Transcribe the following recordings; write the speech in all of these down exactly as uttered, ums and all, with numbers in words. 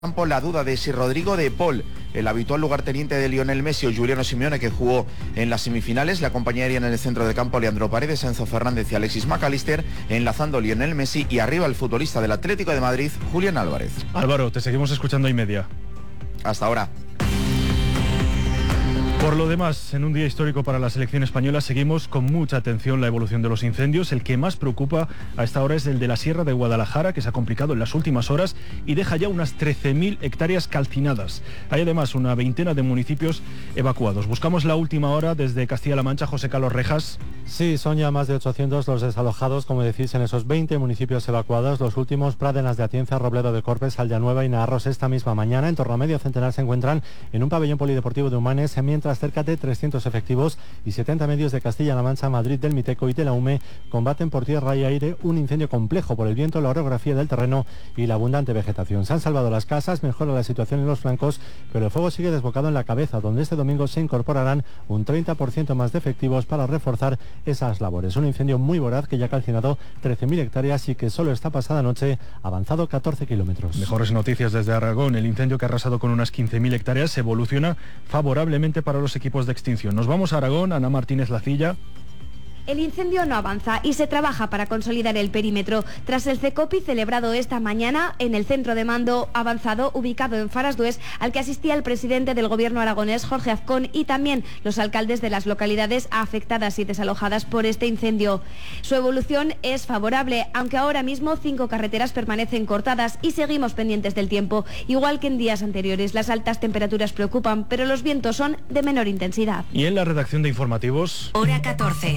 campo la duda de si Rodrigo de Paul, el habitual lugarteniente de Lionel Messi, o Giuliano Simeone, que jugó en las semifinales, le acompañarían en el centro del campo Leandro Paredes, Enzo Fernández y Alexis McAllister, enlazando Lionel Messi, y arriba el futbolista del Atlético de Madrid, Julián Álvarez. Álvaro, te seguimos escuchando y media. Hasta ahora. Por lo demás, en un día histórico para la selección española, seguimos con mucha atención la evolución de los incendios. El que más preocupa a esta hora es el de la Sierra de Guadalajara, que se ha complicado en las últimas horas y deja ya unas trece mil hectáreas calcinadas. Hay además una veintena de municipios evacuados. Buscamos la última hora desde Castilla-La Mancha. José Carlos Rejas. Sí, son ya más de ochocientos los desalojados, como decís, en esos veinte municipios evacuados. Los últimos, Pradenas de Atienza, Robledo de Corpes, Aldeanueva y Naarros, esta misma mañana. En torno a medio centenar se encuentran en un pabellón polideportivo de Humanes, mientras cerca de trescientos efectivos y setenta medios de Castilla-La Mancha, Madrid, del Miteco y de la U M E combaten por tierra y aire un incendio complejo por el viento, la orografía del terreno y la abundante vegetación. Se han salvado las casas, mejora la situación en los flancos, pero el fuego sigue desbocado en la cabeza, donde este domingo se incorporarán un treinta por ciento más de efectivos para reforzar esas labores. Un incendio muy voraz que ya ha calcinado trece mil hectáreas y que solo esta pasada noche ha avanzado catorce kilómetros. Mejores noticias desde Aragón. El incendio, que ha arrasado con unas quince mil hectáreas, evoluciona favorablemente para los equipos de extinción. Nos vamos a Aragón. Ana Martínez Lacilla. El incendio no avanza y se trabaja para consolidar el perímetro. Tras el CECOPI celebrado esta mañana en el centro de mando avanzado ubicado en Farasdués, al que asistía el presidente del gobierno aragonés, Jorge Azcón, y también los alcaldes de las localidades afectadas y desalojadas por este incendio. Su evolución es favorable, aunque ahora mismo cinco carreteras permanecen cortadas y seguimos pendientes del tiempo. Igual que en días anteriores, las altas temperaturas preocupan, pero los vientos son de menor intensidad. Y en la redacción de informativos... Hora catorce.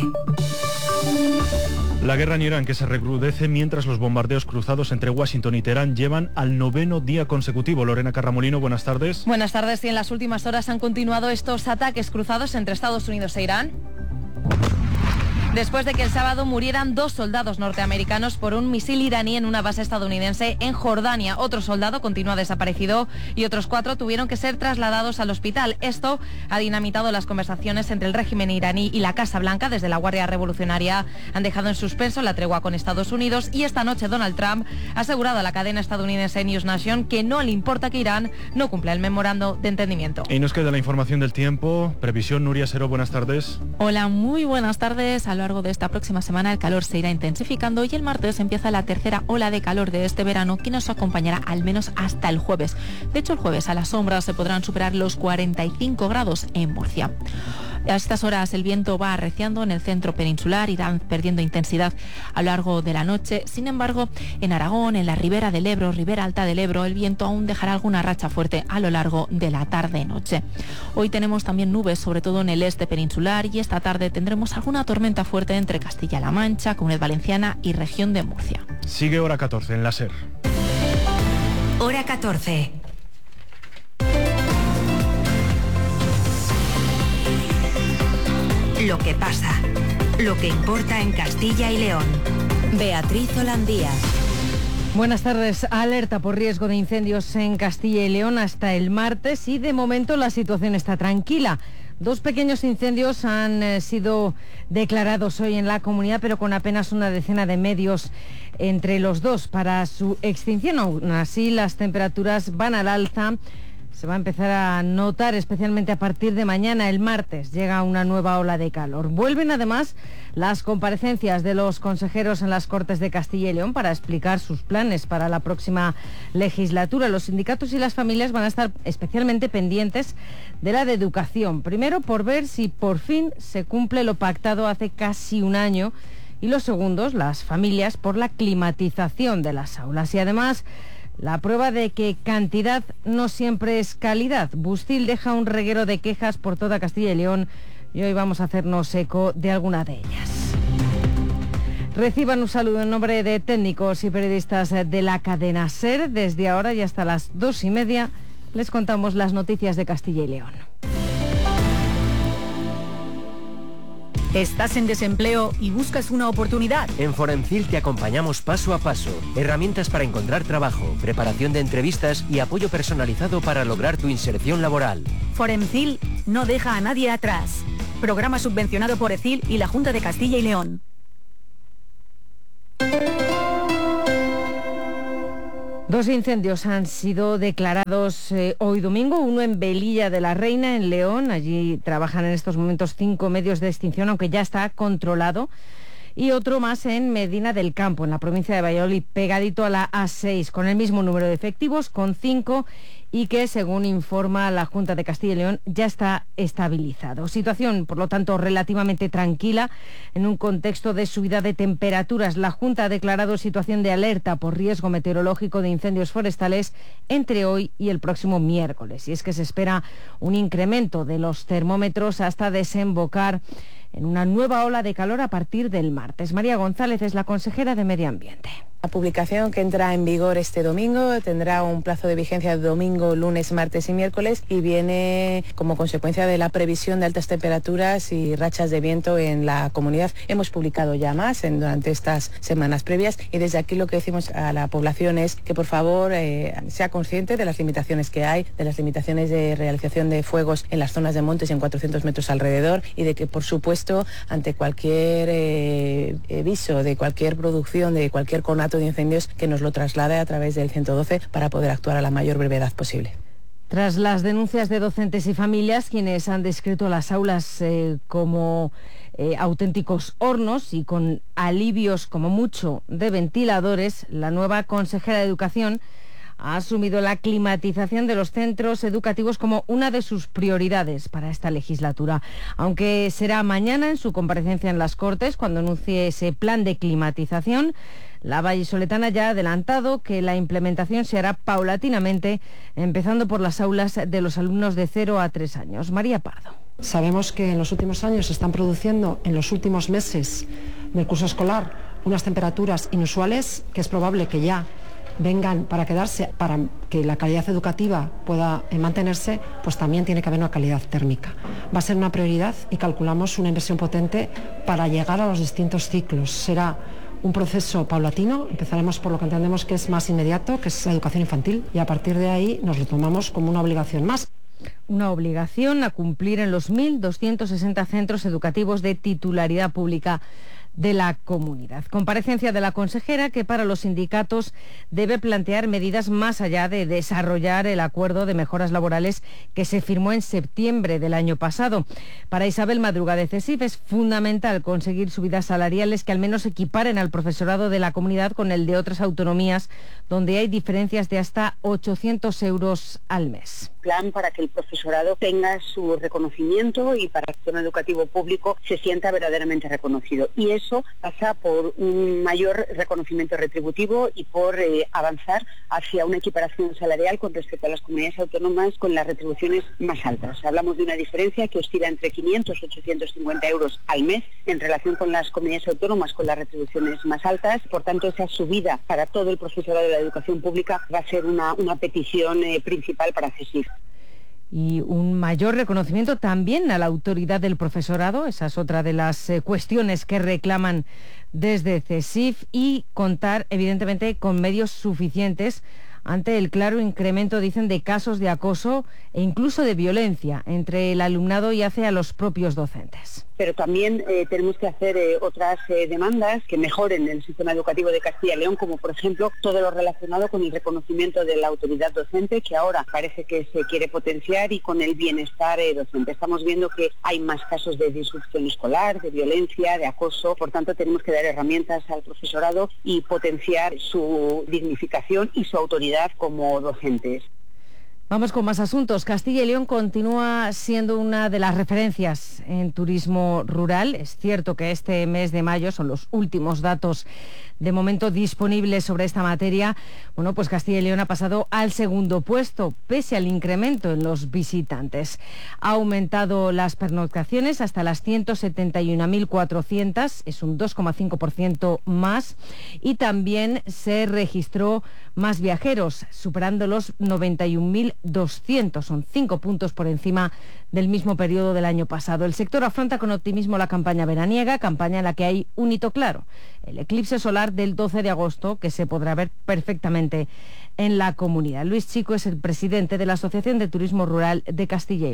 La guerra en Irán, que se recrudece mientras los bombardeos cruzados entre Washington y Teherán llevan al noveno día consecutivo. Lorena Carramolino, buenas tardes. Buenas tardes. Y en las últimas horas han continuado estos ataques cruzados entre Estados Unidos e Irán, después de que el sábado murieran dos soldados norteamericanos por un misil iraní en una base estadounidense en Jordania. Otro soldado continúa desaparecido y otros cuatro tuvieron que ser trasladados al hospital. Esto ha dinamitado las conversaciones entre el régimen iraní y la Casa Blanca. Desde la Guardia Revolucionaria han dejado en suspenso la tregua con Estados Unidos, y esta noche Donald Trump ha asegurado a la cadena estadounidense News Nation que no le importa que Irán no cumpla el memorando de entendimiento. Y nos queda la información del tiempo. Previsión, Nuria Seró, buenas tardes. Hola, muy buenas tardes. A lo largo de esta próxima semana el calor se irá intensificando y el martes empieza la tercera ola de calor de este verano, que nos acompañará al menos hasta el jueves. De hecho, el jueves a la sombra se podrán superar los cuarenta y cinco grados en Murcia. A estas horas el viento va arreciando en el centro peninsular, irán perdiendo intensidad a lo largo de la noche. Sin embargo, en Aragón, en la ribera del Ebro, ribera alta del Ebro, el viento aún dejará alguna racha fuerte a lo largo de la tarde-noche. Hoy tenemos también nubes, sobre todo en el este peninsular, y esta tarde tendremos alguna tormenta fuerte entre Castilla-La Mancha, Comunidad Valenciana y región de Murcia. Sigue Hora catorce en la SER. Hora catorce. Lo que pasa, lo que importa en Castilla y León. Beatriz Holandía. Buenas tardes. Alerta por riesgo de incendios en Castilla y León hasta el martes, y de momento la situación está tranquila. Dos pequeños incendios han eh, sido declarados hoy en la comunidad, pero con apenas una decena de medios entre los dos para su extinción. Aún así, las temperaturas van al alza. Se va a empezar a notar especialmente a partir de mañana, el martes. Llega una nueva ola de calor. Vuelven además las comparecencias de los consejeros en las Cortes de Castilla y León para explicar sus planes para la próxima legislatura. Los sindicatos y las familias van a estar especialmente pendientes de la de educación. Primero, por ver si por fin se cumple lo pactado hace casi un año. Y los segundos, las familias, por la climatización de las aulas. Y además, la prueba de que cantidad no siempre es calidad. Bustil deja un reguero de quejas por toda Castilla y León, y hoy vamos a hacernos eco de alguna de ellas. Reciban un saludo en nombre de técnicos y periodistas de la cadena SER. Desde ahora y hasta las dos y media les contamos las noticias de Castilla y León. ¿Estás en desempleo y buscas una oportunidad? En Forencil te acompañamos paso a paso. Herramientas para encontrar trabajo, preparación de entrevistas y apoyo personalizado para lograr tu inserción laboral. Forencil no deja a nadie atrás. Programa subvencionado por E C I L y la Junta de Castilla y León. Dos incendios han sido declarados eh, hoy domingo, uno en Velilla de la Reina, en León. Allí trabajan en estos momentos cinco medios de extinción, aunque ya está controlado. Y otro más en Medina del Campo, en la provincia de Valladolid, pegadito a la A seis, con el mismo número de efectivos, con cinco, y que, según informa la Junta de Castilla y León, ya está estabilizado. Situación, por lo tanto, relativamente tranquila en un contexto de subida de temperaturas. La Junta ha declarado situación de alerta por riesgo meteorológico de incendios forestales entre hoy y el próximo miércoles. Y es que se espera un incremento de los termómetros hasta desembocar en una nueva ola de calor a partir del martes. María González es la consejera de Medio Ambiente. La publicación, que entra en vigor este domingo, tendrá un plazo de vigencia de domingo, lunes, martes y miércoles, y viene como consecuencia de la previsión de altas temperaturas y rachas de viento en la comunidad. Hemos publicado ya más en, durante estas semanas previas, y desde aquí lo que decimos a la población es que por favor eh, sea consciente de las limitaciones que hay, de las limitaciones de realización de fuegos en las zonas de montes y en cuatrocientos metros alrededor, y de que, por supuesto, ante cualquier eh, aviso de cualquier producción, de cualquier conato de incendios, que nos lo traslade a través del ciento doce para poder actuar a la mayor brevedad posible. Tras las denuncias de docentes y familias, quienes han descrito las aulas eh, como eh, auténticos hornos y con alivios como mucho de ventiladores, la nueva consejera de Educación ha asumido la climatización de los centros educativos como una de sus prioridades para esta legislatura, aunque será mañana en su comparecencia en las Cortes cuando anuncie ese plan de climatización. La vallisoletana ya ha adelantado que la implementación se hará paulatinamente, empezando por las aulas de los alumnos de cero a tres años. María Pardo. Sabemos que en los últimos años se están produciendo, en los últimos meses del curso escolar, unas temperaturas inusuales que es probable que ya vengan para quedarse. Para que la calidad educativa pueda eh, mantenerse, pues también tiene que haber una calidad térmica. Va a ser una prioridad y calculamos una inversión potente para llegar a los distintos ciclos. Será un proceso paulatino, empezaremos por lo que entendemos que es más inmediato, que es la educación infantil, y a partir de ahí nos lo tomamos como una obligación más. Una obligación a cumplir en los mil doscientos sesenta centros educativos de titularidad pública de la comunidad. Comparecencia de la consejera, que para los sindicatos debe plantear medidas más allá de desarrollar el acuerdo de mejoras laborales que se firmó en septiembre del año pasado. Para Isabel Madruga de CESIF es fundamental conseguir subidas salariales que al menos equiparen al profesorado de la comunidad con el de otras autonomías, donde hay diferencias de hasta ochocientos euros al mes. Plan para que el profesorado tenga su reconocimiento y para que el sistema educativo público se sienta verdaderamente reconocido. Y eso pasa por un mayor reconocimiento retributivo y por eh, avanzar hacia una equiparación salarial con respecto a las comunidades autónomas con las retribuciones más altas. Hablamos de una diferencia que oscila entre quinientos y ochocientos cincuenta euros al mes en relación con las comunidades autónomas con las retribuciones más altas. Por tanto, esa subida para todo el profesorado de la educación pública va a ser una, una petición eh, principal para CESIF. Y un mayor reconocimiento también a la autoridad del profesorado, esa es otra de las eh, cuestiones que reclaman desde CESIF, y contar evidentemente con medios suficientes ante el claro incremento, dicen, de casos de acoso e incluso de violencia entre el alumnado y hacia los propios docentes. Pero también eh, tenemos que hacer eh, otras eh, demandas que mejoren el sistema educativo de Castilla y León, como por ejemplo todo lo relacionado con el reconocimiento de la autoridad docente, que ahora parece que se quiere potenciar, y con el bienestar eh, docente. Estamos viendo que hay más casos de disrupción escolar, de violencia, de acoso. Por tanto, tenemos que dar herramientas al profesorado y potenciar su dignificación y su autoridad como docentes. Vamos con más asuntos. Castilla y León continúa siendo una de las referencias en turismo rural. Es cierto que este mes de mayo son los últimos datos de momento disponibles sobre esta materia. Bueno, pues Castilla y León ha pasado al segundo puesto, pese al incremento en los visitantes. Ha aumentado las pernoctaciones hasta las ciento setenta y un mil cuatrocientas, es un dos coma cinco por ciento más, y también se registró más viajeros, superando los noventa y un mil doscientos, son cinco puntos por encima del mismo periodo del año pasado. El sector afronta con optimismo la campaña veraniega, campaña en la que hay un hito claro, el eclipse solar del doce de agosto, que se podrá ver perfectamente en la comunidad. Luis Chico es el presidente de la Asociación de Turismo Rural de Castilla y León.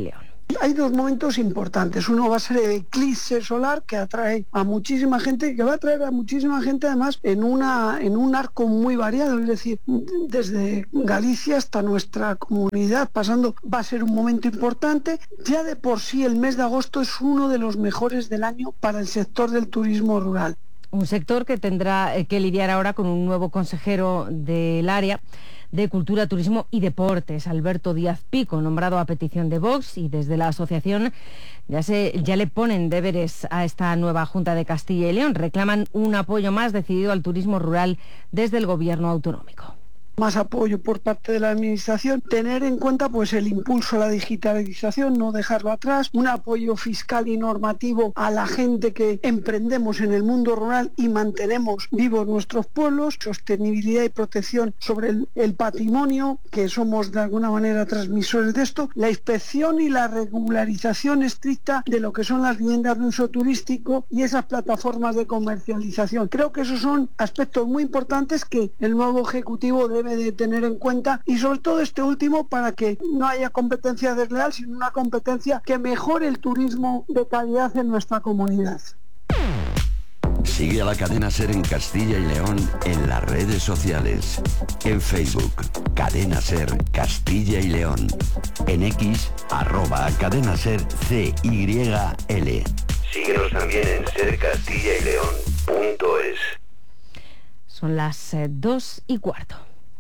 Hay dos momentos importantes. Uno va a ser el eclipse solar, que atrae a muchísima gente, que va a atraer a muchísima gente además en una en un arco muy variado, es decir, desde Galicia hasta nuestra comunidad, pasando, va a ser un momento importante. Ya de por sí el mes de agosto es uno de los mejores del año para el sector del turismo rural. Un sector que tendrá que lidiar ahora con un nuevo consejero del área de Cultura, Turismo y Deportes, Alberto Díaz Pico, nombrado a petición de Vox, y desde la asociación ya, se, ya le ponen deberes a esta nueva Junta de Castilla y León. Reclaman un apoyo más decidido al turismo rural desde el gobierno autonómico. Más apoyo por parte de la administración, tener en cuenta pues el impulso a la digitalización, no dejarlo atrás, un apoyo fiscal y normativo a la gente que emprendemos en el mundo rural y mantenemos vivos nuestros pueblos, sostenibilidad y protección sobre el, el patrimonio, que somos de alguna manera transmisores de esto, la inspección y la regularización estricta de lo que son las viviendas de uso turístico y esas plataformas de comercialización. Creo que esos son aspectos muy importantes que el nuevo Ejecutivo debe de tener en cuenta, y sobre todo este último, para que no haya competencia desleal, sino una competencia que mejore el turismo de calidad en nuestra comunidad. Sigue a la cadena SER en Castilla y León en las redes sociales. En Facebook, Cadena SER Castilla y León. En X, arroba Cadena SER C Y L. Síguenos también en ser castilla y león punto es. Son las eh, dos y cuarto.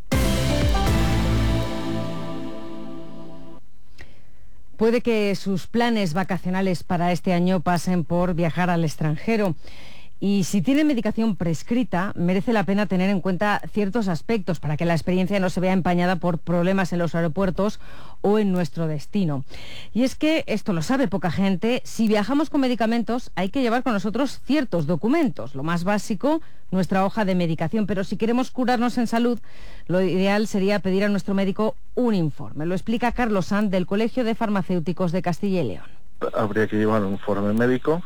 Puede que sus planes vacacionales para este año pasen por viajar al extranjero. Y si tiene medicación prescrita, merece la pena tener en cuenta ciertos aspectos para que la experiencia no se vea empañada por problemas en los aeropuertos o en nuestro destino. Y es que, esto lo sabe poca gente, si viajamos con medicamentos hay que llevar con nosotros ciertos documentos. Lo más básico, nuestra hoja de medicación. Pero si queremos curarnos en salud, lo ideal sería pedir a nuestro médico un informe. Lo explica Carlos Sanz, del Colegio de Farmacéuticos de Castilla y León. Habría que llevar un informe médico.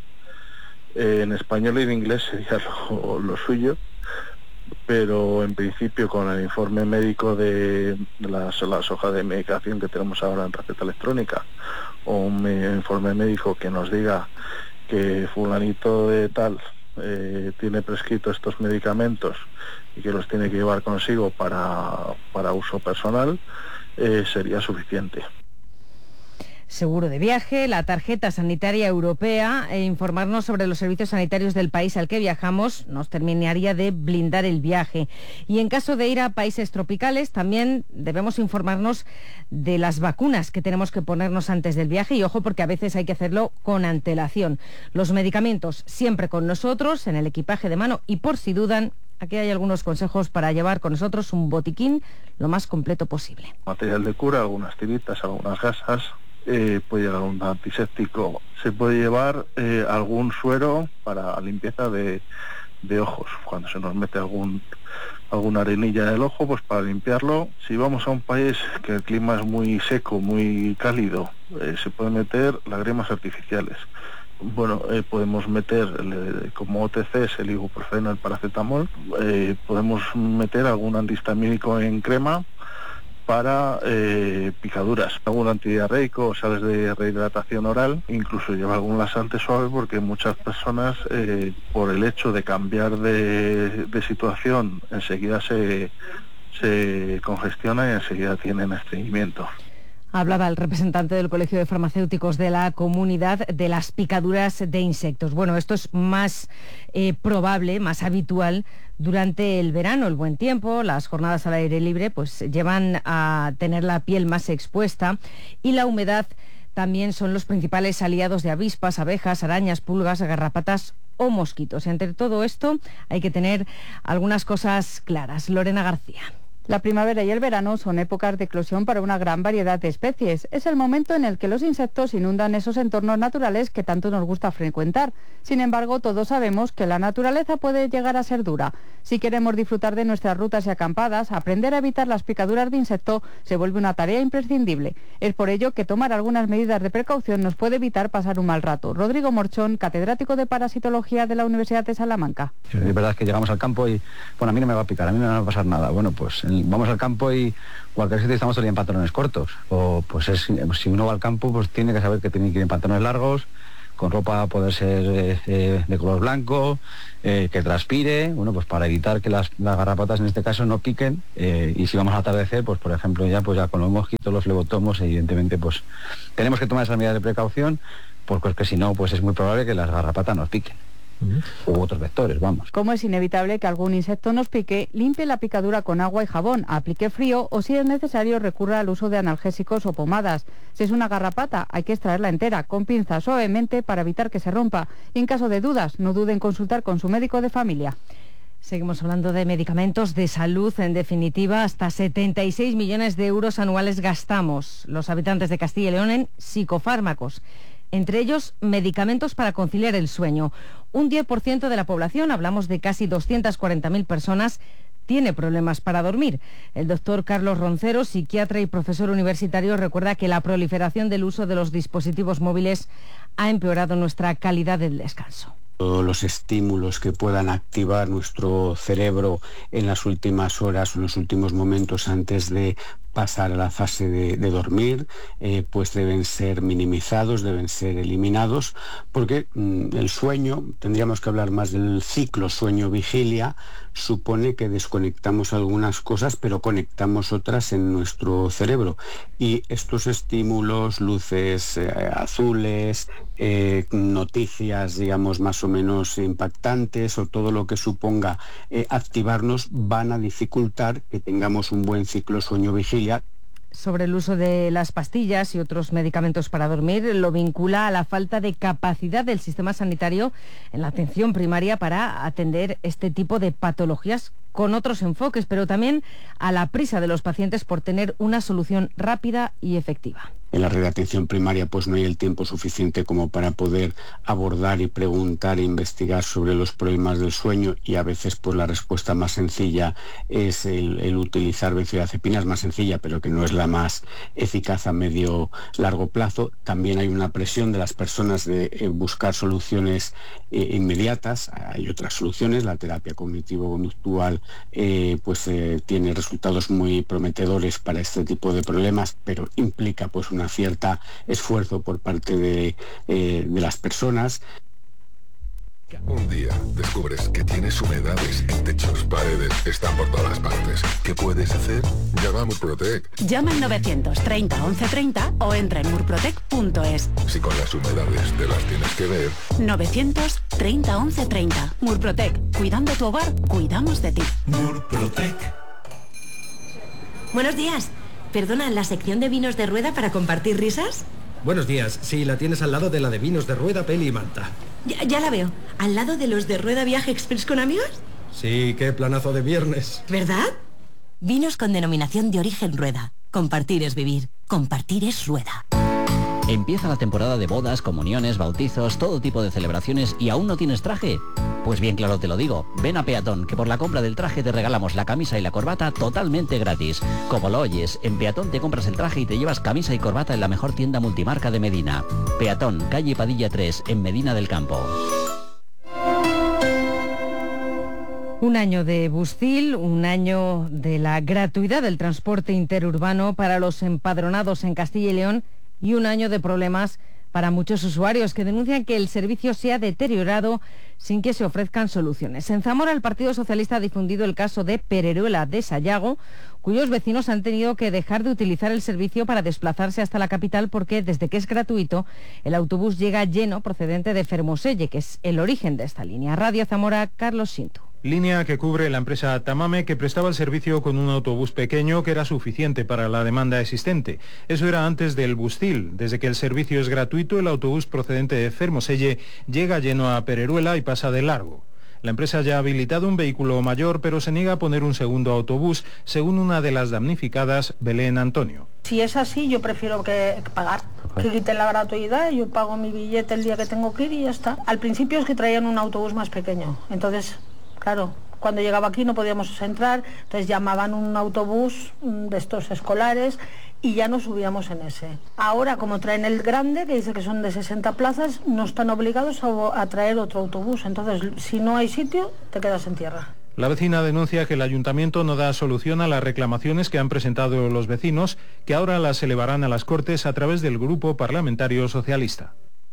Eh, en español y en inglés sería lo, lo suyo, pero en principio con el informe médico de, de las, las hojas de medicación que tenemos ahora en receta electrónica, o un me, informe médico que nos diga que fulanito de tal eh, tiene prescrito estos medicamentos y que los tiene que llevar consigo para, para uso personal, eh, sería suficiente. Seguro de viaje, la tarjeta sanitaria europea e informarnos sobre los servicios sanitarios del país al que viajamos nos terminaría de blindar el viaje. Y en caso de ir a países tropicales, también debemos informarnos de las vacunas que tenemos que ponernos antes del viaje, y ojo, porque a veces hay que hacerlo con antelación. Los medicamentos siempre con nosotros, en el equipaje de mano, y por si dudan, aquí hay algunos consejos para llevar con nosotros un botiquín lo más completo posible. Material de cura, algunas tiritas, algunas gasas. Eh, puede llevar un antiséptico, se puede llevar eh, algún suero para limpieza de, de ojos, cuando se nos mete algún alguna arenilla en el ojo, pues para limpiarlo. Si vamos a un país que el clima es muy seco, muy cálido, eh, se pueden meter lágrimas artificiales. Bueno, eh, podemos meter eh, como O T Cs el ibuprofeno, el paracetamol, eh, podemos meter algún antihistamínico en crema para eh, picaduras, algún antidiarreico, sales de rehidratación oral, incluso lleva algún laxante suave, porque muchas personas eh, por el hecho de cambiar de, de situación enseguida se, se congestiona y enseguida tienen estreñimiento. Hablaba el representante del Colegio de Farmacéuticos de la Comunidad de las picaduras de insectos. Bueno, esto es más eh, probable, más habitual durante el verano, el buen tiempo, las jornadas al aire libre, pues llevan a tener la piel más expuesta, y la humedad también son los principales aliados de avispas, abejas, arañas, pulgas, garrapatas o mosquitos. Entre todo esto hay que tener algunas cosas claras. Lorena García. La primavera y el verano son épocas de eclosión para una gran variedad de especies. Es el momento en el que los insectos inundan esos entornos naturales que tanto nos gusta frecuentar. Sin embargo, todos sabemos que la naturaleza puede llegar a ser dura. Si queremos disfrutar de nuestras rutas y acampadas, aprender a evitar las picaduras de insecto se vuelve una tarea imprescindible. Es por ello que tomar algunas medidas de precaución nos puede evitar pasar un mal rato. Rodrigo Morchón, catedrático de parasitología de la Universidad de Salamanca. Es verdad que llegamos al campo y, bueno, a mí no me va a picar, a mí no me va a pasar nada. Bueno, pues en el, vamos al campo y cualquier sitio estamos saliendo en pantalones cortos. O pues es, si uno va al campo, pues tiene que saber que tiene que ir en pantalones largos, con ropa poder ser eh, eh, de color blanco, eh, que transpire, bueno, pues para evitar que las, las garrapatas en este caso no piquen, eh, y si vamos a atardecer, pues por ejemplo ya pues ya con los mosquitos, los flebotomos, evidentemente pues tenemos que tomar esas medidas de precaución, porque es que si no, pues es muy probable que las garrapatas nos piquen. U otros vectores, vamos. Como es inevitable que algún insecto nos pique, limpie la picadura con agua y jabón, aplique frío o si es necesario recurra al uso de analgésicos o pomadas. Si es una garrapata, hay que extraerla entera, con pinza suavemente para evitar que se rompa. Y en caso de dudas, no duden en consultar con su médico de familia. Seguimos hablando de medicamentos, de salud, en definitiva, hasta setenta y seis millones de euros anuales gastamos los habitantes de Castilla y León en psicofármacos. Entre ellos, medicamentos para conciliar el sueño. Un diez por ciento de la población, hablamos de casi doscientas cuarenta mil personas, tiene problemas para dormir. El doctor Carlos Roncero, psiquiatra y profesor universitario, recuerda que la proliferación del uso de los dispositivos móviles ha empeorado nuestra calidad del descanso. Todos los estímulos que puedan activar nuestro cerebro en las últimas horas o en los últimos momentos antes de pasar a la fase de, de dormir, eh, pues deben ser minimizados, deben ser eliminados, porque mmm, el sueño, tendríamos que hablar más del ciclo sueño-vigilia, supone que desconectamos algunas cosas, pero conectamos otras en nuestro cerebro. Y estos estímulos, luces eh, azules, eh, noticias, digamos, más o menos impactantes, o todo lo que suponga eh, activarnos, van a dificultar que tengamos un buen ciclo sueño-vigilia. Sobre el uso de las pastillas y otros medicamentos para dormir, lo vincula a la falta de capacidad del sistema sanitario en la atención primaria para atender este tipo de patologías con otros enfoques, pero también a la prisa de los pacientes por tener una solución rápida y efectiva. En la red de atención primaria pues no hay el tiempo suficiente como para poder abordar y preguntar e investigar sobre los problemas del sueño, y a veces pues la respuesta más sencilla es el, el utilizar benzodiazepinas, más sencilla pero que no es la más eficaz a medio largo plazo. También hay una presión de las personas de eh, buscar soluciones eh, inmediatas. Hay otras soluciones, la terapia cognitivo-conductual eh, pues eh, tiene resultados muy prometedores para este tipo de problemas, pero implica pues un cierta esfuerzo por parte de, eh, de las personas. Un día descubres que tienes humedades en techos, paredes, están por todas partes. ¿Qué puedes hacer? Llama a Murprotec. Llama al novecientos treinta once treinta o entra en murprotec punto es. Si con las humedades te las tienes que ver. novecientos treinta once treinta. Murprotec. Cuidando tu hogar, cuidamos de ti. Murprotec. Buenos días. Perdona, ¿la sección de vinos de rueda para compartir risas? Buenos días. Sí, la tienes al lado de la de vinos de rueda, peli y manta. Ya, ya la veo. ¿Al lado de los de rueda viaje express con amigos? Sí, qué planazo de viernes. ¿Verdad? Vinos con denominación de origen rueda. Compartir es vivir. Compartir es rueda. Empieza la temporada de bodas, comuniones, bautizos, todo tipo de celebraciones y ¿aún no tienes traje? Pues bien claro te lo digo, ven a Peatón, que por la compra del traje te regalamos la camisa y la corbata totalmente gratis. Como lo oyes, en Peatón te compras el traje y te llevas camisa y corbata en la mejor tienda multimarca de Medina. Peatón, calle Padilla tres, en Medina del Campo. Un año de Bustil, un año de la gratuidad del transporte interurbano para los empadronados en Castilla y León y un año de problemas para muchos usuarios que denuncian que el servicio se ha deteriorado sin que se ofrezcan soluciones. En Zamora, el Partido Socialista ha difundido el caso de Pereruela de Sayago, cuyos vecinos han tenido que dejar de utilizar el servicio para desplazarse hasta la capital porque desde que es gratuito, el autobús llega lleno procedente de Fermoselle, que es el origen de esta línea. Radio Zamora, Carlos Sintu. Línea que cubre la empresa Tamame, que prestaba el servicio con un autobús pequeño que era suficiente para la demanda existente. Eso era antes del Bustil. Desde que el servicio es gratuito, el autobús procedente de Fermoselle llega lleno a Pereruela y pasa de largo. La empresa ya ha habilitado un vehículo mayor, pero se niega a poner un segundo autobús, según una de las damnificadas, Belén Antonio. Si es así, yo prefiero que, que pagar, que quiten la gratuidad, yo pago mi billete el día que tengo que ir y ya está. Al principio es que traían un autobús más pequeño, entonces... Claro, cuando llegaba aquí no podíamos entrar, entonces llamaban un autobús de estos escolares y ya nos subíamos en ese. Ahora, como traen el grande, que dice que son de sesenta plazas, no están obligados a, a traer otro autobús. Entonces, si no hay sitio, te quedas en tierra. La vecina denuncia que el ayuntamiento no da solución a las reclamaciones que han presentado los vecinos, que ahora las elevarán a las Cortes a través del Grupo Parlamentario Socialista.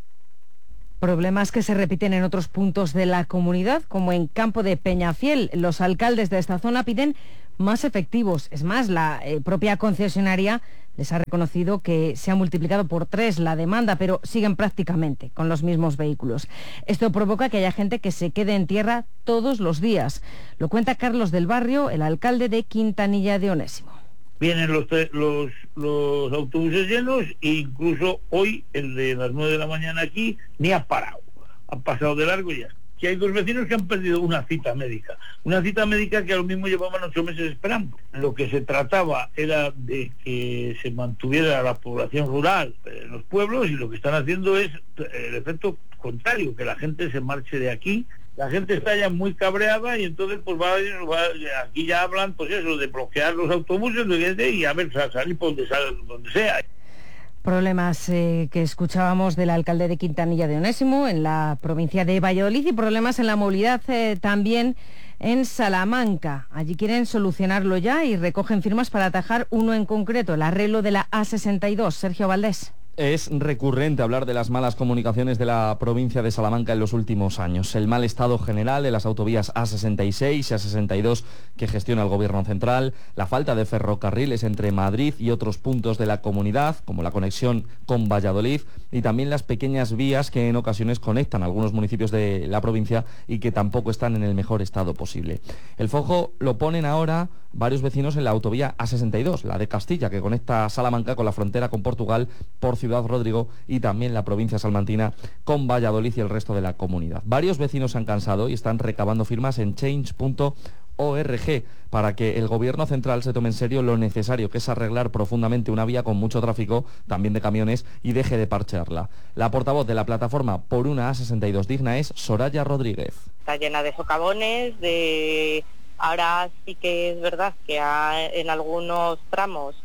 Problemas que se repiten en otros puntos de la comunidad, como en Campo de Peñafiel. Los alcaldes de esta zona piden más efectivos. Es más, la eh, propia concesionaria les ha reconocido que se ha multiplicado por tres la demanda, pero siguen prácticamente con los mismos vehículos. Esto provoca que haya gente que se quede en tierra todos los días. Lo cuenta Carlos del Barrio, el alcalde de Quintanilla de Onésimo. Vienen los, los, los autobuses llenos e incluso hoy, el de las nueve de la mañana aquí, ni ha parado. Han pasado de largo y ya. Que hay dos vecinos que han perdido una cita médica. Una cita médica que a lo mismo llevaban ocho meses esperando. Lo que se trataba era de que se mantuviera la población rural en los pueblos, y lo que están haciendo es el efecto contrario, que la gente se marche de aquí. La gente está ya muy cabreada y entonces pues va, va aquí ya hablan pues eso de bloquear los autobuses y a ver salir por donde, donde sea. Problemas eh, que escuchábamos del alcalde de Quintanilla de Onésimo en la provincia de Valladolid, y problemas en la movilidad eh, también en Salamanca. Allí quieren solucionarlo ya y recogen firmas para atajar uno en concreto, el arreglo de la A sesenta y dos. Sergio Valdés. Es recurrente hablar de las malas comunicaciones de la provincia de Salamanca en los últimos años. El mal estado general de las autovías A sesenta y seis y A sesenta y dos que gestiona el Gobierno central, la falta de ferrocarriles entre Madrid y otros puntos de la comunidad, como la conexión con Valladolid, y también las pequeñas vías que en ocasiones conectan a algunos municipios de la provincia y que tampoco están en el mejor estado posible. El foco lo ponen ahora varios vecinos en la autovía A sesenta y dos, la de Castilla, que conecta Salamanca con la frontera con Portugal por Ciudad Rodrigo, y también la provincia salmantina con Valladolid y el resto de la comunidad. Varios vecinos se han cansado y están recabando firmas en change punto org para que el Gobierno central se tome en serio lo necesario, que es arreglar profundamente una vía con mucho tráfico, también de camiones, y deje de parchearla. La portavoz de la plataforma Por una A sesenta y dos Digna es Soraya Rodríguez. Está llena de socavones, de... Ahora sí que es verdad que ha, en algunos tramos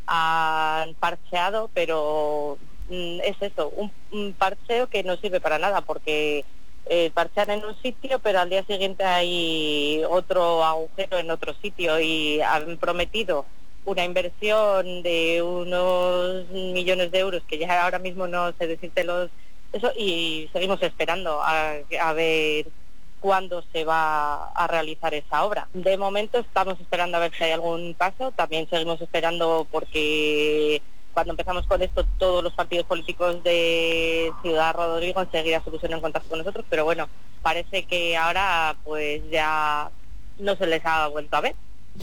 han parcheado, pero mm, es eso, un, un parcheo que no sirve para nada, porque eh, parchean en un sitio, pero al día siguiente hay otro agujero en otro sitio, y han prometido una inversión de unos millones de euros, que ya ahora mismo no sé decirte los eso, y seguimos esperando a, a ver cuándo se va a realizar esa obra. De momento estamos esperando a ver si hay algún paso. También seguimos esperando porque cuando empezamos con esto todos los partidos políticos de Ciudad Rodrigo enseguida se pusieron en contacto con nosotros, pero bueno, parece que ahora pues ya no se les ha vuelto a ver.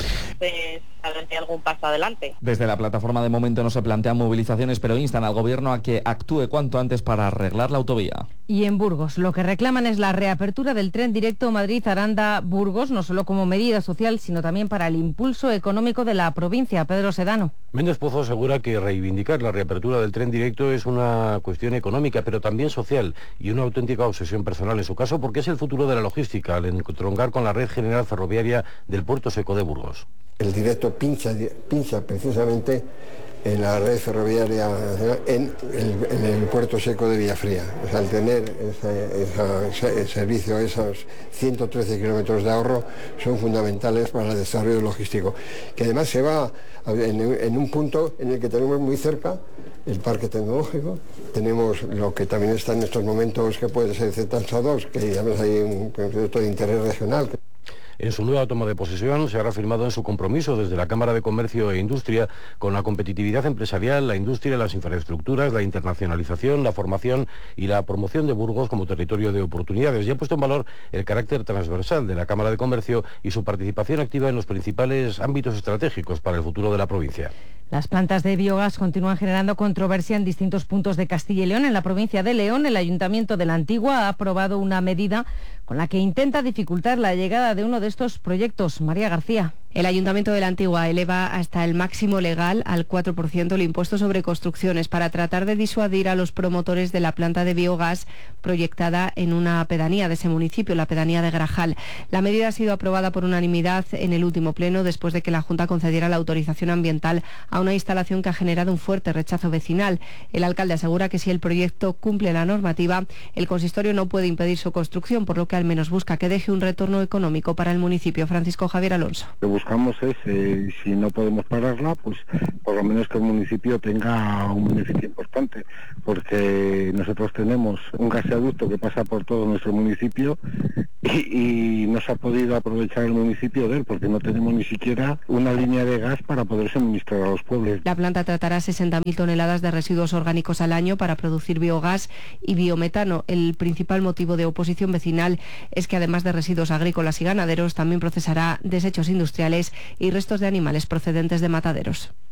Pues, a ver si hay algún paso adelante. Desde la plataforma de momento no se plantean movilizaciones, pero instan al Gobierno a que actúe cuanto antes para arreglar la autovía. Y en Burgos lo que reclaman es la reapertura del tren directo Madrid-Aranda-Burgos, no solo como medida social, sino también para el impulso económico de la provincia. Pedro Sedano. Méndez Pozo asegura que reivindicar la reapertura del tren directo es una cuestión económica, pero también social, y una auténtica obsesión personal en su caso, porque es el futuro de la logística, al entroncar con la red general ferroviaria del Puerto Seco de Burgos. El directo pincha, pincha precisamente en la red ferroviaria en el, en el Puerto Seco de Villafría. O sea, al tener ese, esa, ese servicio, esos ciento trece kilómetros de ahorro, son fundamentales para el desarrollo logístico, que además se va en, en un punto en el que tenemos muy cerca el parque tecnológico, tenemos lo que también está en estos momentos, que puede ser Z T A dos, que además hay un proyecto de interés regional. En su nueva toma de posesión se ha reafirmado en su compromiso desde la Cámara de Comercio e Industria con la competitividad empresarial, la industria, las infraestructuras, la internacionalización, la formación y la promoción de Burgos como territorio de oportunidades, y ha puesto en valor el carácter transversal de la Cámara de Comercio y su participación activa en los principales ámbitos estratégicos para el futuro de la provincia. Las plantas de biogás continúan generando controversia en distintos puntos de Castilla y León. En la provincia de León, el Ayuntamiento de la Antigua ha aprobado una medida con la que intenta dificultar la llegada de uno de estos proyectos. María García. El Ayuntamiento de la Antigua eleva hasta el máximo legal al cuatro por ciento el impuesto sobre construcciones para tratar de disuadir a los promotores de la planta de biogás proyectada en una pedanía de ese municipio, la pedanía de Grajal. La medida ha sido aprobada por unanimidad en el último pleno después de que la Junta concediera la autorización ambiental a una instalación que ha generado un fuerte rechazo vecinal. El alcalde asegura que si el proyecto cumple la normativa, el consistorio no puede impedir su construcción, por lo que al menos busca que deje un retorno económico para el municipio. Francisco Javier Alonso. Buscamos es, eh, si no podemos pararla, pues por lo menos que el municipio tenga un beneficio importante, porque nosotros tenemos un gasoducto que pasa por todo nuestro municipio y, y no se ha podido aprovechar el municipio de él, porque no tenemos ni siquiera una línea de gas para poder suministrar a los pueblos. La planta tratará sesenta mil toneladas de residuos orgánicos al año para producir biogás y biometano. El principal motivo de oposición vecinal es que además de residuos agrícolas y ganaderos, también procesará desechos industriales y restos de animales procedentes de mataderos.